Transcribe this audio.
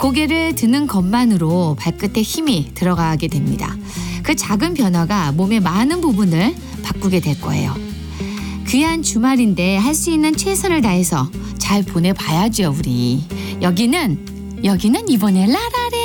고개를 드는 것만으로 발끝에 힘이 들어가게 됩니다. 그 작은 변화가 몸의 많은 부분을 바꾸게 될 거예요. 귀한 주말인데 할 수 있는 최선을 다해서 잘 보내봐야죠, 우리. 여기는 이번에 라라레